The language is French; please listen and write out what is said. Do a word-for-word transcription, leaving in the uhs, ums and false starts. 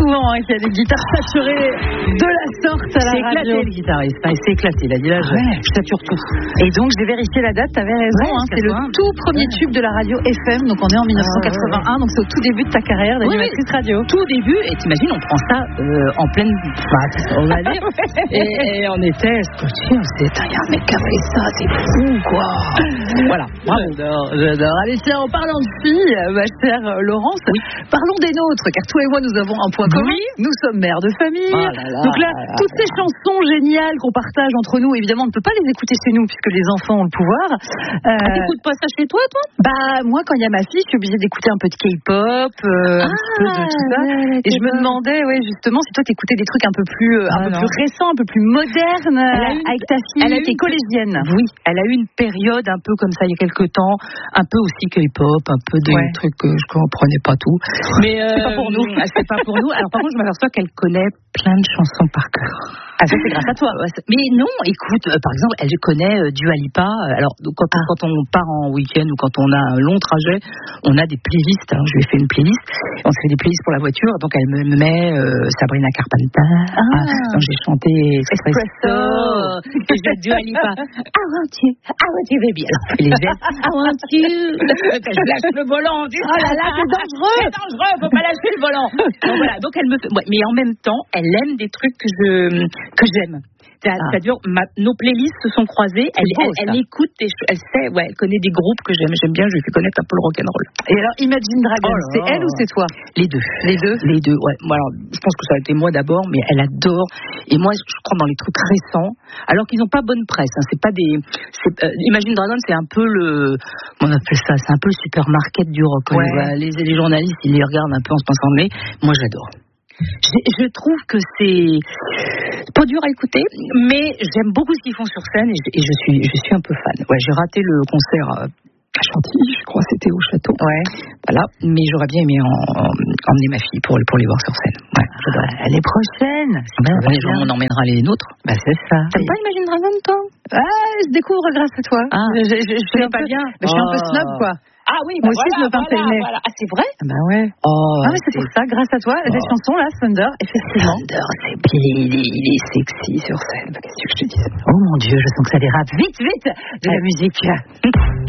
souvent hein, qu'il y a des guitares saturées de la sorte à la c'est radio. C'est éclaté le guitariste, enfin, c'est éclaté, il a dit là je, ouais. je sature tout. Et donc j'ai vérifié la date, t'avais raison, ouais, hein, c'est le tout premier ouais. tube de la radio F M, donc on est en dix-neuf cent quatre-vingt-un, ah, ouais, ouais. donc c'est au tout début de ta carrière d'animatrice oui, radio. Tout début, et t'imagines, on prend ça euh, en pleine, bah, on va dire, et, et on était scotchés, on s'est dit, il y a un mec qui a fait ça, c'est fou quoi. Voilà, bravo. J'adore, j'adore. Allez tiens, en parlant de filles, ma chère Laurence, oui. parlons des nôtres, car toi et moi nous avons un point commun, oui. nous sommes mères de famille, oh là là, donc là, là, là toutes là, ces là. chansons géniales qu'on partage entre nous, évidemment on ne peut pas les écouter chez nous puisque les enfants ont le pouvoir. Euh, ah, t'écoutes pas ça chez toi, toi? Bah moi quand il y a ma fille, je suis obligée d'écouter un peu de K-pop, euh, ah, un petit peu de tout ça, ouais, et je me demandais, ouais justement, si toi t'écoutais des trucs un peu plus, euh, un ah, peu non. plus récents, un peu plus modernes, une, avec ta fille, elle a qui est collégienne. Oui, elle a eu une période un peu comme ça il y a quelques temps, un peu aussi K-pop, un peu des ouais. trucs que je comprenais pas tout. Mais euh, c'est pas pour nous. C'est pas pour nous. Alors par contre, je m'aperçois qu'elle connaît plein de chansons par cœur. Ah ça c'est grâce à toi. Mais non, écoute, euh, par exemple, elle connaît euh, Dua Lipa. Alors quand, ah. quand on part en week-end ou quand on a un long trajet, on a des playlists. Hein, je lui ai fait une playlist. On se fait des playlists pour la voiture. Donc elle me met euh, Sabrina Carpenter. Ah. Ah, donc j'ai chanté Espresso. Et je Dua Lipa. I want you, I want you baby. Alors je fais les gestes. I want you. Je lâche le volant. Oh là là, c'est dangereux. C'est dangereux. Faut pas lâcher le volant. Donc voilà. Donc elle me fait. Ouais, mais en même temps, elle aime des trucs que je que j'aime. C'est-à-dire, ah. nos playlists se sont croisées. Elle, beau, elle, elle écoute, et elle sait, ouais, elle connaît des groupes que j'aime. J'aime bien. Je lui fais connaître un peu le rock'n'roll. Et alors, Imagine Dragons, oh c'est elle ou c'est toi? Les deux. Les deux. Les deux. Ouais. Moi, alors, je pense que ça a été moi d'abord, mais elle adore. Et moi, je crois dans les trucs récents, alors qu'ils n'ont pas bonne presse. Hein. C'est pas des. C'est, euh, Imagine Dragons, c'est un peu le. On appelle ça. C'est un peu le supermarket du rock. Ouais. Voit, les, les journalistes, ils les regardent un peu en se pensant mais moi, j'adore. Je, je trouve que c'est pas dur à écouter, mais j'aime beaucoup ce qu'ils font sur scène et je, et je suis, je suis un peu fan. Ouais, j'ai raté le concert à Chantilly, je crois, c'était au château. Ouais. Voilà, mais j'aurais bien aimé en, en, emmener ma fille pour, pour les voir sur scène. Ouais, j'adore. Ah, l'année prochaine. Ben, les gens, on emmènera les nôtres. Bah c'est ça. T'aimes pas Imagine Dragon, toi? Ah, je découvre grâce à toi. Ah, je, je, je, je suis pas bien. Je suis un peu snob, quoi. Ah oui, bah moi voilà, aussi je me pince voilà, le nez. Voilà. Ah c'est vrai? Bah ouais. Oh, ah mais c'est, c'est pour ça, grâce à toi, oh. Des chansons là, Thunder, effectivement. Thunder, c'est bien, il est, il est sexy sur scène. Qu'est-ce que je te dis? Oh mon Dieu, je sens que ça dérape vite, vite de la musique.